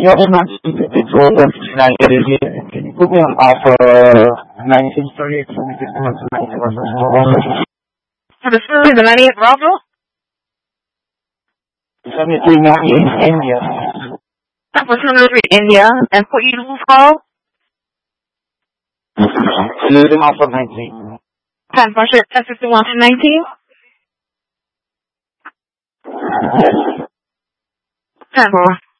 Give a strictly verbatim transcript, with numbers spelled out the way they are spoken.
You're not individual tonight, it is here. Can you put me on offer nineteen thirty-eight for me to come up tonight? For the Philly, the ninety-eight Bravo? seventy-three ninety-eight India. That's for seventy-three India. And for you to who's call? Leading off of nineteen. ten for sure, ten fifty-one and nineteen? ten for.